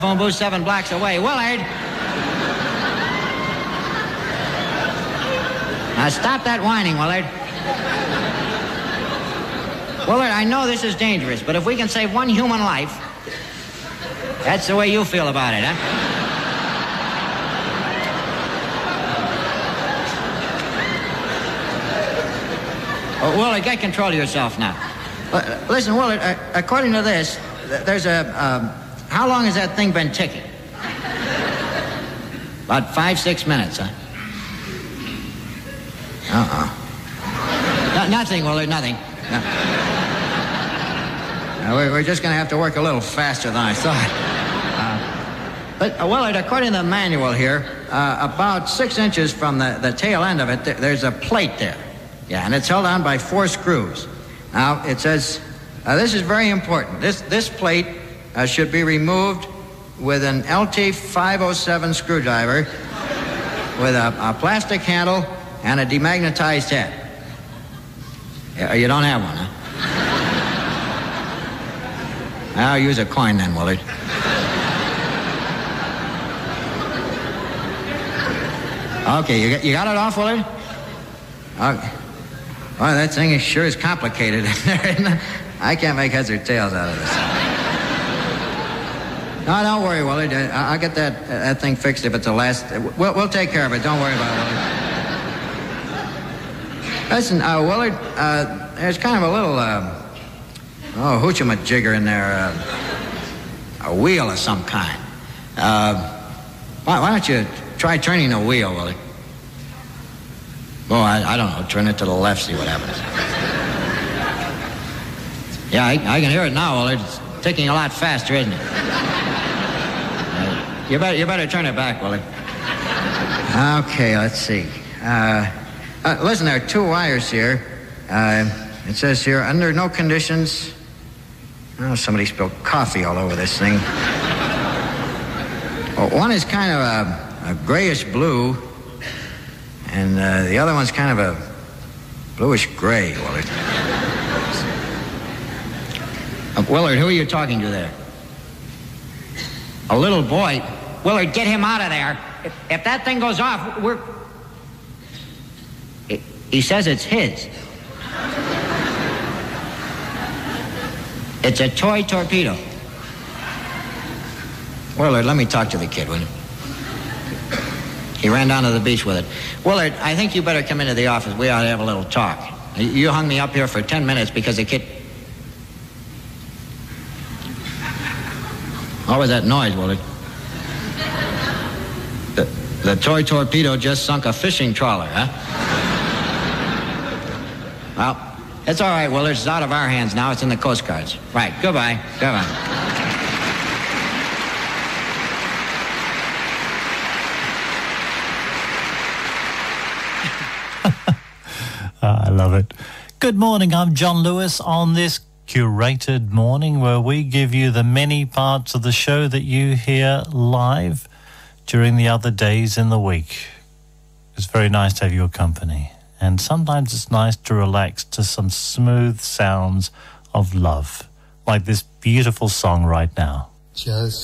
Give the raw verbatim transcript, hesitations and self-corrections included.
Phone booth seven blocks away. Willard! Now stop that whining, Willard. Willard, I know this is dangerous, but if we can save one human life, that's the way you feel about it, huh? Oh, Willard, get control of yourself now. Uh, listen, Willard, uh, according to this, th- there's a... Um, how long has that thing been ticking? About five, six minutes, huh? Uh-uh. No, nothing, Willard, nothing. No. No, we're, we're just going to have to work a little faster than I thought. Uh, but, uh, Willard, according to the manual here, uh, about six inches from the, the tail end of it, th- there's a plate there. Yeah, and it's held on by four screws. Now, it says, uh, this is very important. This, this plate uh, should be removed with an L T five oh seven screwdriver with a, a plastic handle and a demagnetized head. Yeah, you don't have one, huh? I'll use a coin then, Willard. Okay, you got, you got it off, Willard? Okay. Well, that thing is sure is complicated in there, isn't it? I can't make heads or tails out of this. No, don't worry, Willard. I'll get that uh, that thing fixed if it's the last. We'll, we'll take care of it. Don't worry about it, Willard. Listen, uh, Willard, uh, there's kind of a little, uh, oh, hoochie-majigger in there. Uh, a wheel of some kind. Uh, why, why don't you try turning the wheel, Willard? Oh, I, I don't know. Turn it to the left, see what happens. Yeah, I, I can hear it now, Willard. It's ticking a lot faster, isn't it? Uh, you, better, you better turn it back, Willard. Okay, let's see. Uh, uh, listen, there are two wires here. Uh, it says here, under no conditions... Oh, somebody spilled coffee all over this thing. Well, one is kind of a, a grayish blue... And uh, the other one's kind of a bluish gray, Willard. Uh, Willard, who are you talking to there? A little boy? Willard, get him out of there. If, if that thing goes off, we're... He, he says it's his. It's a toy torpedo. Willard, let me talk to the kid, will you? He ran down to the beach with it. Willard, I think you better come into the office. We ought to have a little talk. You hung me up here for ten minutes because the kid... What was that noise, Willard? The, the toy torpedo just sunk a fishing trawler, huh? Well, it's all right, Willard. It's out of our hands now. It's in the Coast Guard's. Right. Goodbye. Goodbye. I love it. Good morning, I'm John Lewis on this curated morning where we give you the many parts of the show that you hear live during the other days in the week. It's very nice to have your company, and sometimes it's nice to relax to some smooth sounds of love, like this beautiful song right now. Just